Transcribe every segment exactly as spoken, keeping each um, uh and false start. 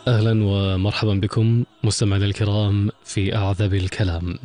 أهلا ومرحبا بكم مستمعينا الكرام في أعذب الكلام.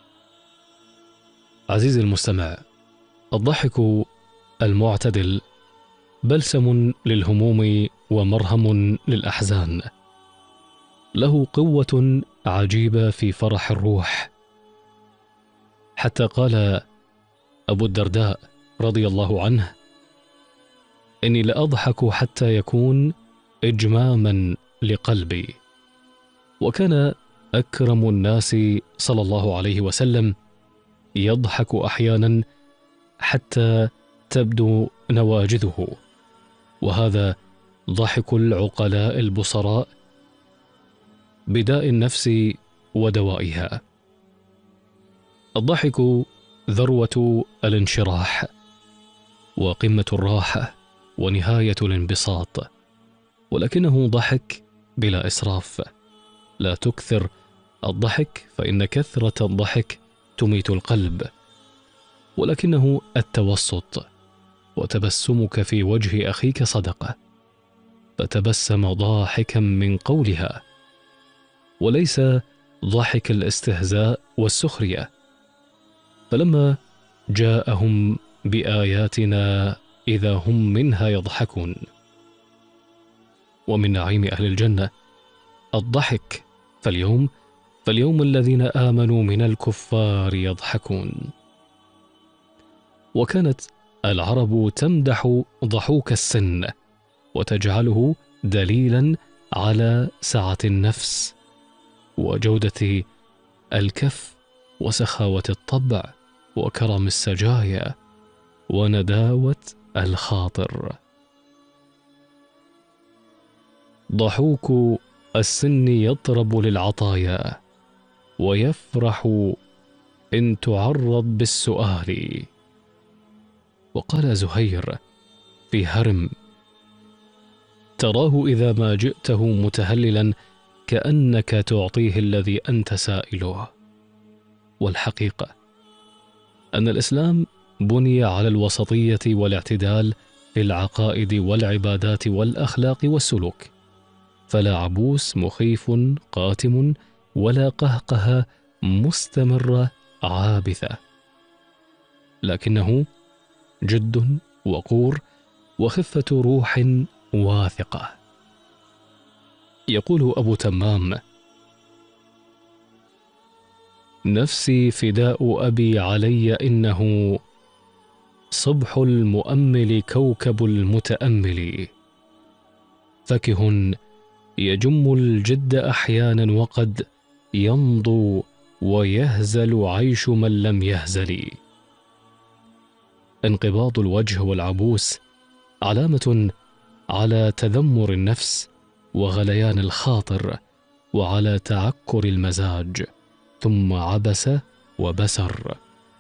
عزيزي المستمع، الضحك المعتدل بلسم للهموم ومرهم للأحزان، له قوة عجيبة في فرح الروح، حتى قال أبو الدرداء رضي الله عنه: إني لأضحك حتى يكون إجماما لقلبي. وكان أكرم الناس صلى الله عليه وسلم يضحك أحيانا حتى تبدو نواجذه، وهذا ضحك العقلاء البصراء بداء النفس ودوائها. الضحك ذروة الانشراح وقمة الراحة ونهاية الانبساط، ولكنه ضحك بلا إسراف. لا تكثر الضحك فإن كثرة الضحك تميت القلب، ولكنه التوسط. وتبسمك في وجه أخيك صدقة، فتبسم ضاحكا من قولها، وليس ضحك الاستهزاء والسخرية. فلما جاءهم بآياتنا إذا هم منها يضحكون. ومن نعيم أهل الجنة الضحك، فاليوم فاليوم الذين آمنوا من الكفار يضحكون. وكانت العرب تمدح ضحوك السن وتجعله دليلا على سعة النفس وجودة الكف وسخاوة الطبع وكرم السجايا ونداوة الخاطر. ضحوك السن يطرب للعطايا ويفرح إن تعرض بالسؤال. وقال زهير في هرم: تراه إذا ما جئته متهللا كأنك تعطيه الذي أنت سائله. والحقيقة أن الإسلام بني على الوسطية والاعتدال في العقائد والعبادات والأخلاق والسلوك، فلا عبوس مخيف قاتم ولا قهقه مستمرة عابثة، لكنه جد وقور وخفة روح واثقة. يقول أبو تمام: نفسي فداء أبي علي، إنه صبح المؤمل كوكب المتأمل، فكه يجم الجد أحيانا وقد يمضو ويهزل عيش من لم يهزل. انقباض الوجه والعبوس علامة على تذمر النفس وغليان الخاطر وعلى تعكر المزاج، ثم عبس وبسر.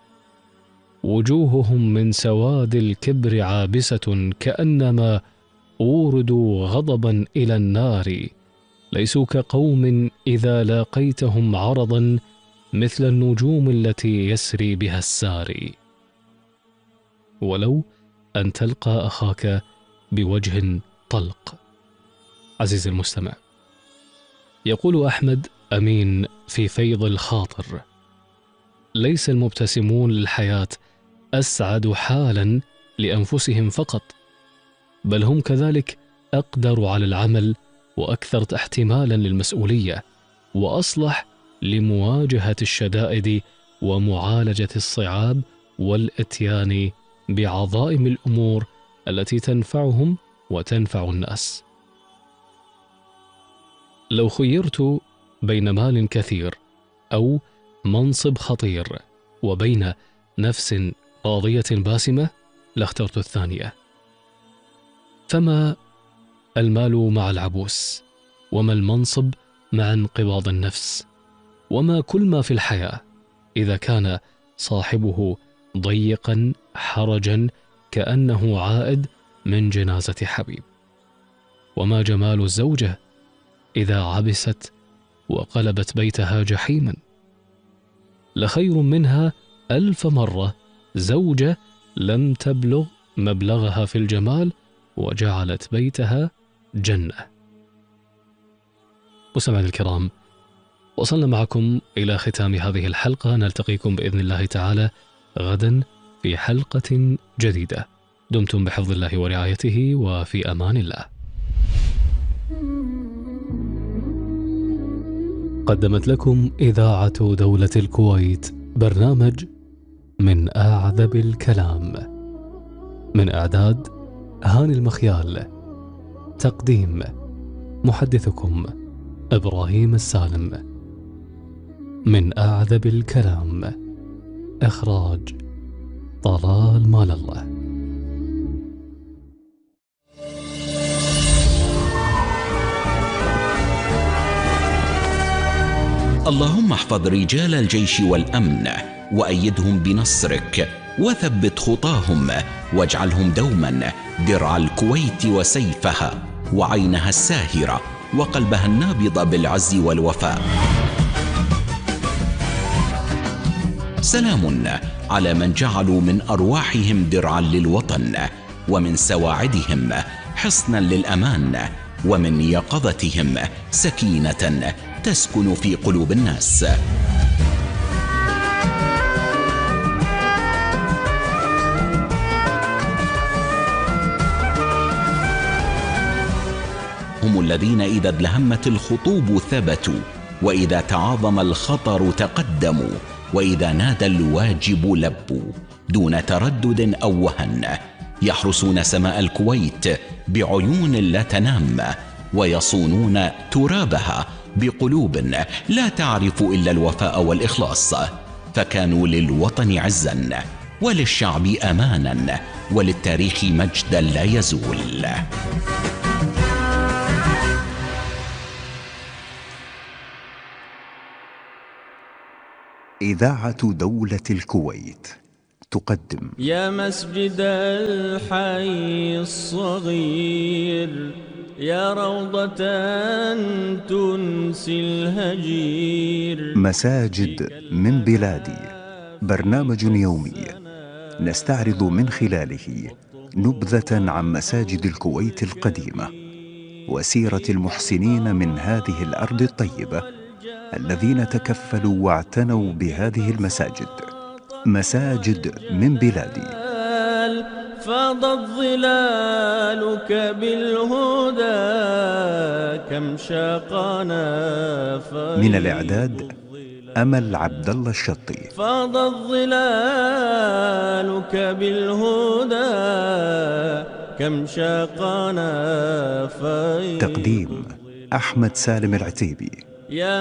وجوههم من سواد الكبر عابسة كأنما أوردوا غضبا إلى النار، ليسوا كقوم إذا لاقيتهم عرضا مثل النجوم التي يسري بها الساري. ولو أن تلقى أخاك بوجه طلق. عزيزي المستمع، يقول أحمد أمين في فيض الخاطر: ليس المبتسمون للحياة أسعد حالا لأنفسهم فقط، بل هم كذلك أقدر على العمل وأكثر احتمالا للمسؤولية وأصلح لمواجهة الشدائد ومعالجة الصعاب والإتيان بعظائم الأمور التي تنفعهم وتنفع الناس. لو خيرت بين مال كثير أو منصب خطير وبين نفس راضية باسمة لاخترت الثانية. فما المال مع العبوس، وما المنصب مع انقباض النفس، وما كل ما في الحياة إذا كان صاحبه ضيقا حرجا كأنه عائد من جنازة حبيب. وما جمال الزوجة إذا عبست وقلبت بيتها جحيما. لخير منها ألف مرة زوجة لم تبلغ مبلغها في الجمال وجعلت بيتها جنة. مستمعينا الكرام، وصلنا معكم إلى ختام هذه الحلقة. نلتقيكم بإذن الله تعالى غدا في حلقة جديدة. دمتم بحفظ الله ورعايته، وفي أمان الله. قدمت لكم إذاعة دولة الكويت برنامج من أعذب الكلام، من إعداد هاني المخيال، تقديم محدثكم إبراهيم السالم. من أعذب الكلام، إخراج طلال مال الله. اللهم احفظ رجال الجيش والأمن وأيدهم بنصرك وثبت خطاهم، واجعلهم دوما درع الكويت وسيفها وعينها الساهرة وقلبها النابض بالعز والوفاء. سلام على من جعلوا من أرواحهم درعا للوطن، ومن سواعدهم حصنا للأمان، ومن يقظتهم سكينة تسكن في قلوب الناس. هم الذين إذا ادلهمت الخطوب ثبتوا، وإذا تعاظم الخطر تقدموا، وإذا نادى الواجب لبوا دون تردد أو وهن. يحرسون سماء الكويت بعيون لا تنام، ويصونون ترابها بقلوب لا تعرف إلا الوفاء والإخلاص، فكانوا للوطن عزا، وللشعب أمانا، وللتاريخ مجدا لا يزول. إذاعة دولة الكويت تقدم يا مسجد الحي الصغير، يا روضة تنسي الهجير. مساجد من بلادي، برنامج يومي نستعرض من خلاله نبذة عن مساجد الكويت القديمة وسيرة المحسنين من هذه الأرض الطيبة الذين تكفلوا واعتنوا بهذه المساجد. مساجد من بلادي. فاضت ظلالك بالهدى كم شاقنا. من الإعداد أمل عبد الله الشطي. فاضت ظلالك بالهدى كم شاقنا. تقديم أحمد سالم العتيبي.